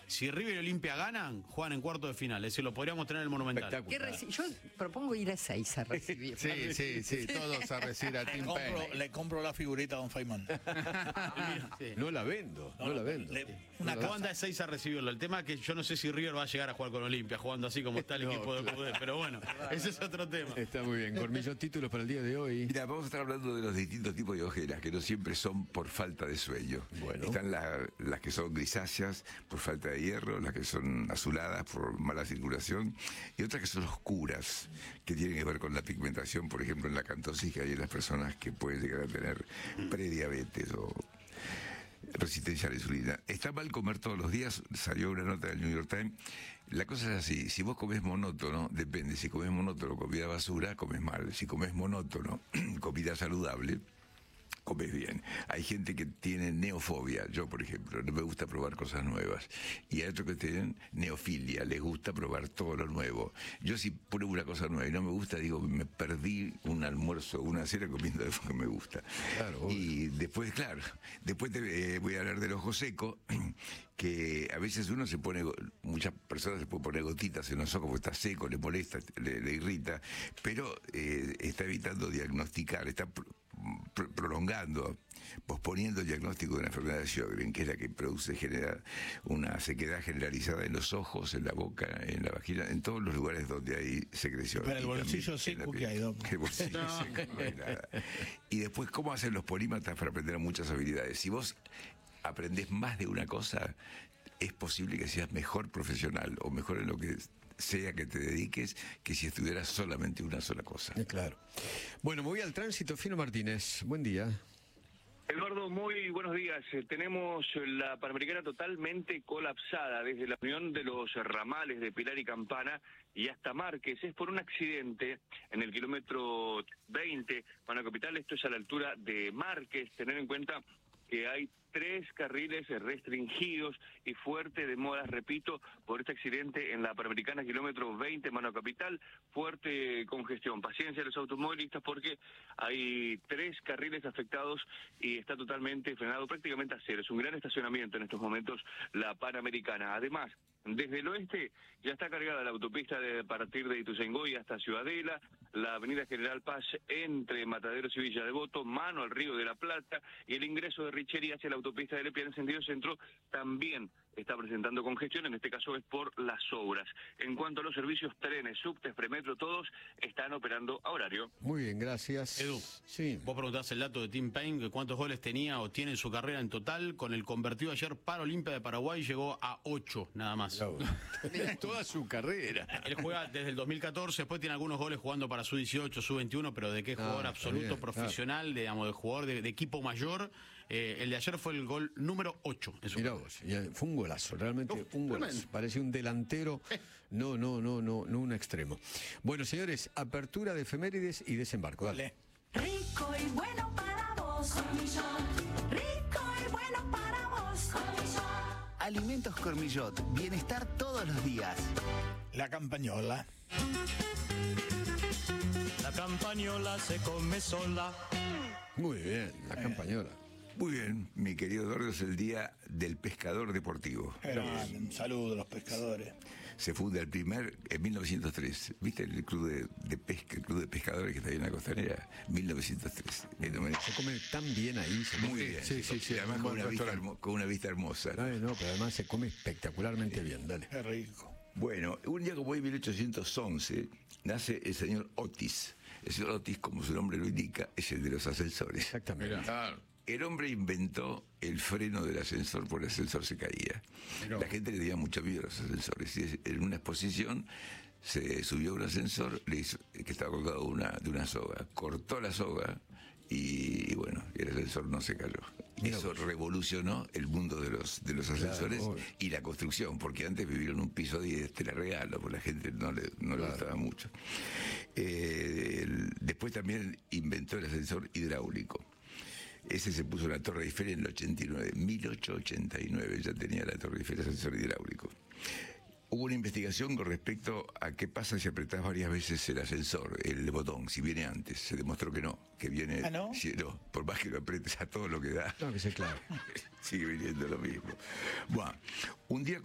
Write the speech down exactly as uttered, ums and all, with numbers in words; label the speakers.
Speaker 1: Si River y Olimpia ganan, juegan en cuarto de final. Es decir, lo podríamos tener en el Monumental.
Speaker 2: ¿Qué yo propongo ir a seis a recibir.
Speaker 3: Sí, sí, sí, todos a recibir a
Speaker 4: Le
Speaker 3: Tim
Speaker 4: compro,
Speaker 3: Payne.
Speaker 4: le compro la figurita a Don Faimán.
Speaker 1: Sí.
Speaker 3: No la vendo, no, la vendo.
Speaker 4: Le-
Speaker 1: Una
Speaker 4: una
Speaker 1: banda de seis a recibirlo. El tema es que yo no sé si River va a llegar a jugar con Olimpia, jugando así como está el
Speaker 3: No,
Speaker 1: equipo de
Speaker 3: claro.
Speaker 1: Cudé. Pero bueno, ese es otro tema.
Speaker 3: Está muy bien. Cormillot, títulos para el día de hoy.
Speaker 5: Mira, vamos a estar hablando de los distintos tipos de ojeras, que no siempre son por falta de sueño.
Speaker 3: Bueno.
Speaker 5: Están la- las que son grisáceas por falta de hierro, las que son azuladas por mala circulación, y otras que son oscuras, que tienen que ver con la pigmentación, por ejemplo, en la cantosija y en las personas que pueden llegar a tener prediabetes o resistencia a la insulina. ¿Está mal comer todos los días? Salió una nota del New York Times. La cosa es así, si vos comés monótono, depende, si comés monótono comida basura, comes mal. Si comés monótono comida saludable, comes bien. Hay gente que tiene neofobia, yo por ejemplo, no me gusta probar cosas nuevas. Y hay otros que tienen neofilia, les gusta probar todo lo nuevo. Yo si pruebo una cosa nueva y no me gusta, digo, me perdí un almuerzo, una cena comiendo algo que me gusta.
Speaker 3: Claro,
Speaker 5: y después, claro, después te eh, voy a hablar del ojo seco, que a veces uno se pone, muchas personas se pueden poner gotitas en los ojos porque está seco, le molesta, le, le irrita, pero eh, está evitando diagnosticar, está pro, pro, prolongando, posponiendo el diagnóstico de una enfermedad de Sjögren, que es la que produce, genera una sequedad generalizada en los ojos, en la boca, en la vagina, en todos los lugares donde hay secreción.
Speaker 4: Pero el
Speaker 5: Y
Speaker 4: bolsillo
Speaker 5: también en la
Speaker 4: seco
Speaker 5: piel.
Speaker 4: que hay, Doc.
Speaker 5: El bolsillo
Speaker 1: No.
Speaker 5: seco, no hay nada. Y después, ¿cómo hacen los polímatas para aprender muchas habilidades? Si vos aprendés más de una cosa, es posible que seas mejor profesional o mejor en lo que sea que te dediques que si estuvieras solamente una sola cosa.
Speaker 3: Eh, Claro. Bueno, me voy al tránsito. Fino Martínez, buen día.
Speaker 6: Eduardo, muy buenos días. Eh, Tenemos la Panamericana totalmente colapsada desde la unión de los ramales de Pilar y Campana y hasta Márquez. Es por un accidente en el kilómetro veinte, Pana Capital. Esto es a la altura de Márquez. Tener en cuenta que hay tres carriles restringidos y fuerte demoras, repito, por este accidente en la Panamericana kilómetro veinte, Mano Capital, fuerte congestión. Paciencia a los automovilistas porque hay tres carriles afectados y está totalmente frenado, prácticamente a cero. Es un gran estacionamiento en estos momentos la Panamericana. Además, desde el oeste ya está cargada la autopista de partir de Ituzaingó hasta Ciudadela, la avenida General Paz entre Mataderos y Villa Devoto, mano al Río de la Plata, y el ingreso de Richería hacia la autopista de Lepia en sentido centro también está presentando congestión, en este caso es por las obras. En cuanto a los servicios trenes, subtes, premetro, todos están operando a horario.
Speaker 3: Muy bien, gracias.
Speaker 1: Edu,
Speaker 3: Sí.
Speaker 1: vos preguntás el dato de Tim Payne, que cuántos goles tenía o tiene en su carrera en total. Con el convertido ayer para Olimpia de Paraguay llegó a ocho nada más.
Speaker 3: Toda su carrera.
Speaker 1: Él juega desde el dos mil catorce, después tiene algunos goles jugando para su dieciocho, su veintiuno, pero de qué
Speaker 3: Ah,
Speaker 1: jugador
Speaker 3: está
Speaker 1: absoluto,
Speaker 3: bien,
Speaker 1: profesional, digamos, de jugador de, de equipo mayor. Eh, el de ayer fue el gol número ocho en su
Speaker 3: Mirá
Speaker 1: carrera.
Speaker 3: vos, y fue un golazo, realmente
Speaker 1: Uf,
Speaker 3: un golazo.
Speaker 1: tremendo.
Speaker 3: Parecía un delantero, no, no, no, no, no un extremo. Bueno, señores, apertura de efemérides y desembarco. Dale.
Speaker 4: Dale.
Speaker 7: Rico y bueno para vos, Cormillot. Rico y bueno para vos, Cormillot.
Speaker 8: Alimentos Cormillot, bienestar todos los días.
Speaker 4: La campañola.
Speaker 9: La campañola se come sola.
Speaker 3: Muy bien, la campañola.
Speaker 5: Muy bien, mi querido Eduardo, es el Día del Pescador Deportivo.
Speaker 4: Pero, un saludo a los pescadores.
Speaker 5: Se funda el primer en mil novecientos tres. ¿Viste el club de, de pesca, el club de pescadores que está ahí en la costanera? mil novecientos tres.
Speaker 3: Se come tan bien ahí. Se
Speaker 5: Muy
Speaker 3: come-
Speaker 5: bien.
Speaker 3: Sí, sí, sí.
Speaker 5: Y además
Speaker 3: un
Speaker 5: con
Speaker 3: buen
Speaker 5: una, vista
Speaker 3: restaurante.
Speaker 5: hermo- con una vista hermosa.
Speaker 3: Ay, no, pero además se come espectacularmente bien. Dale.
Speaker 4: Qué rico.
Speaker 5: Bueno, un día como hoy, mil ochocientos once, nace el señor Otis. El señor Otis, como su nombre lo indica, es el de los ascensores.
Speaker 3: Exactamente.
Speaker 5: El hombre inventó el freno del ascensor porque el ascensor se caía. La gente le tenía mucho miedo a los ascensores. Y en una exposición se subió a un ascensor le hizo, que estaba colgado de una, de una soga. Cortó la soga y, y bueno, el ascensor no se cayó.
Speaker 3: Mira
Speaker 5: Eso
Speaker 3: vos.
Speaker 5: revolucionó el mundo de los, de los ascensores
Speaker 3: obvio.
Speaker 5: y la construcción, porque antes vivieron un piso diez, te la regalo, porque la gente no le, no le
Speaker 3: Claro.
Speaker 5: gustaba mucho. Eh, el- después también inventó el ascensor hidráulico. Ese se puso en la Torre Eiffel en el ochenta y nueve, mil ochocientos ochenta y nueve ya tenía la Torre Eiffel ascensor hidráulico. Hubo una investigación con respecto a qué pasa si apretás varias veces el ascensor, el botón, si viene antes. Se demostró que no, que viene...
Speaker 4: ¿Ah, no?
Speaker 5: si- no, por más que lo apretes a todo lo que da,
Speaker 3: No, que sea claro.
Speaker 5: sigue viniendo lo mismo. Bueno, un día